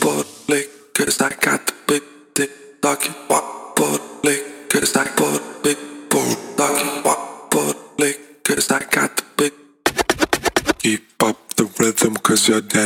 booty, cause I got the big dick. Talking walk booty, cause I put big boom. Talking walk booty, cause I got the big. Keep up the rhythm, cause you're dead.